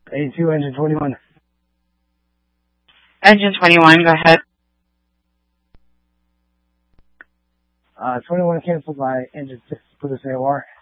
82, engine 21. Engine 21, go ahead. 21 canceled by engine 6, Plutus AOR.